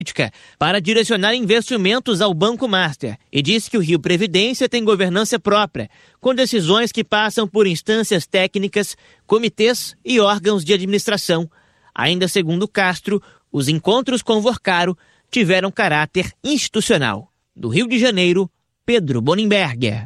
para direcionar investimentos ao Banco Master e disse que o Rio Previdência tem governança própria, com decisões que passam por instâncias técnicas, comitês e órgãos de administração. Ainda segundo Castro, os encontros com Vorcaro tiveram caráter institucional. Do Rio de Janeiro, Pedro Bonenberger.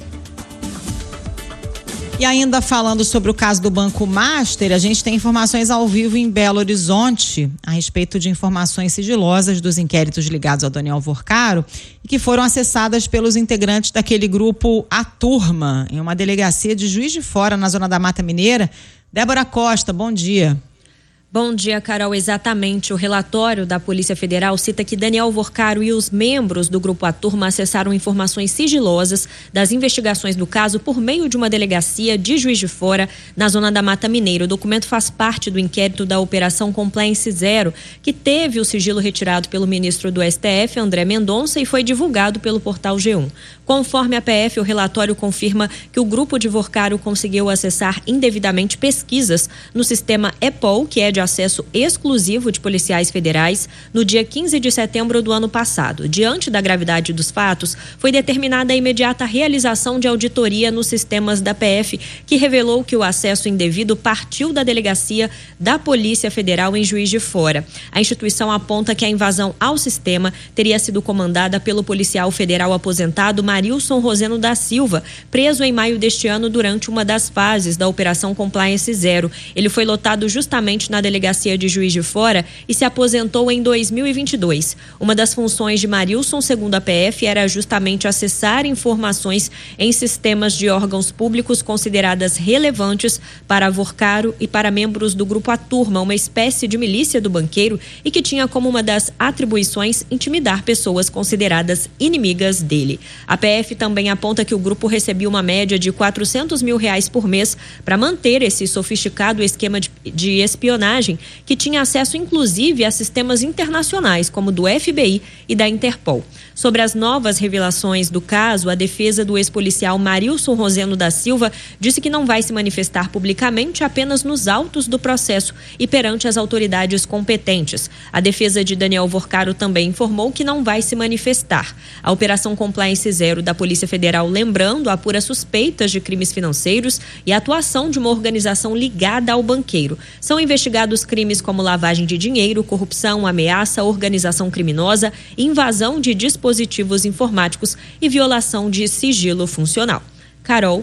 E ainda falando sobre o caso do Banco Master, a gente tem informações ao vivo em Belo Horizonte a respeito de informações sigilosas dos inquéritos ligados ao Daniel Vorcaro e que foram acessadas pelos integrantes daquele grupo A Turma, em uma delegacia de Juiz de Fora, na zona da Mata Mineira. Débora Costa, bom dia. Bom dia, Carol. Exatamente. O relatório da Polícia Federal cita que Daniel Vorcaro e os membros do Grupo A Turma acessaram informações sigilosas das investigações do caso por meio de uma delegacia de Juiz de Fora, na zona da Mata Mineira. O documento faz parte do inquérito da Operação Compliance Zero, que teve o sigilo retirado pelo ministro do STF, André Mendonça, e foi divulgado pelo portal G1. Conforme a PF, o relatório confirma que o grupo de Vorcaro conseguiu acessar indevidamente pesquisas no sistema EPOL, que é de acesso exclusivo de policiais federais, no dia 15 de setembro do ano passado. Diante da gravidade dos fatos, foi determinada a imediata realização de auditoria nos sistemas da PF, que revelou que o acesso indevido partiu da delegacia da Polícia Federal em Juiz de Fora. A instituição aponta que a invasão ao sistema teria sido comandada pelo policial federal aposentado Marilson Roseno da Silva, preso em maio deste ano durante uma das fases da Operação Compliance Zero. Ele foi lotado justamente na delegacia de Juiz de Fora e se aposentou em 2022. Uma das funções de Marilson, segundo a PF, era justamente acessar informações em sistemas de órgãos públicos consideradas relevantes para Vorcaro e para membros do Grupo A Turma, uma espécie de milícia do banqueiro e que tinha como uma das atribuições intimidar pessoas consideradas inimigas dele. A PF também aponta que o grupo recebia uma média de R$400 mil por mês para manter esse sofisticado esquema de espionagem, que tinha acesso inclusive a sistemas internacionais, como do FBI e da Interpol. Sobre as novas revelações do caso, a defesa do ex-policial Marilson Roseno da Silva disse que não vai se manifestar publicamente, apenas nos autos do processo e perante as autoridades competentes. A defesa de Daniel Vorcaro também informou que não vai se manifestar. A Operação Compliance Zero da Polícia Federal, lembrando, apura suspeitas de crimes financeiros e a atuação de uma organização ligada ao banqueiro. São investigados crimes como lavagem de dinheiro, corrupção, ameaça, organização criminosa, invasão de dispositivos informáticos e violação de sigilo funcional. Carol.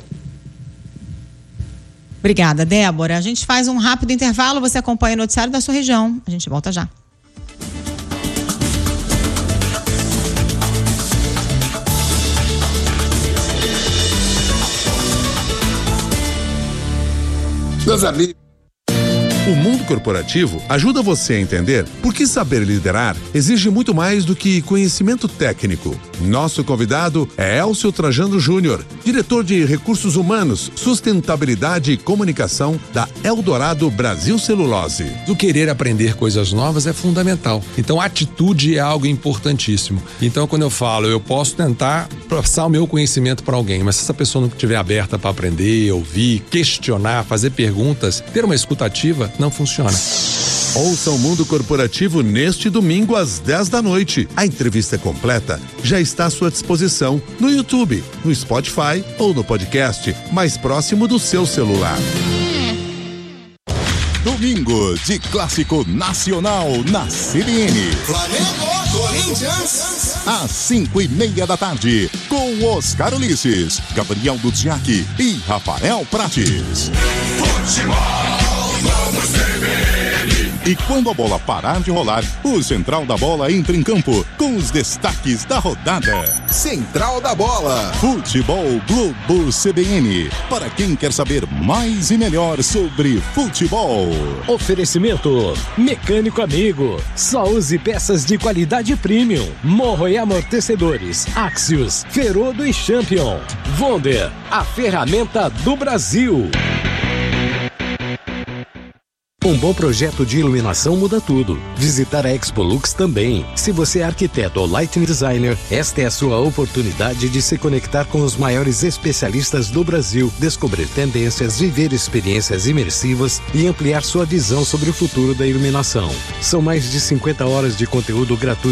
Obrigada, Débora. A gente faz um rápido intervalo, você acompanha o noticiário da sua região. A gente volta já. Meus amigos, o mundo corporativo ajuda você a entender por que saber liderar exige muito mais do que conhecimento técnico. Nosso convidado é Elcio Trajano Júnior, diretor de Recursos Humanos, Sustentabilidade e Comunicação da Eldorado Brasil Celulose. O querer aprender coisas novas é fundamental. Então, a atitude é algo importantíssimo. Então, quando eu falo, eu posso tentar passar o meu conhecimento para alguém, mas se essa pessoa não estiver aberta para aprender, ouvir, questionar, fazer perguntas, ter uma escuta ativa, não funciona. Ouça o Mundo Corporativo neste domingo às 10 da noite. A entrevista completa já está à sua disposição no YouTube, no Spotify ou no podcast mais próximo do seu celular. Domingo de Clássico Nacional na CBN. Flamengo, Corinthians. Às 5:30 da tarde, com Oscar Ulisses, Gabriel Duziak e Rafael Prates. Futebol, vamos CBN. E quando a bola parar de rolar, o Central da Bola entra em campo com os destaques da rodada. Central da Bola. Futebol Globo CBN. Para quem quer saber mais e melhor sobre futebol. Oferecimento Mecânico Amigo. Só use peças de qualidade premium. Morro e amortecedores. Axios, Ferodo e Champion. Wonder, a ferramenta do Brasil. Um bom projeto de iluminação muda tudo. Visitar a Expolux também. Se você é arquiteto ou lighting designer, esta é a sua oportunidade de se conectar com os maiores especialistas do Brasil, descobrir tendências, viver experiências imersivas e ampliar sua visão sobre o futuro da iluminação. São mais de 50 horas de conteúdo gratuito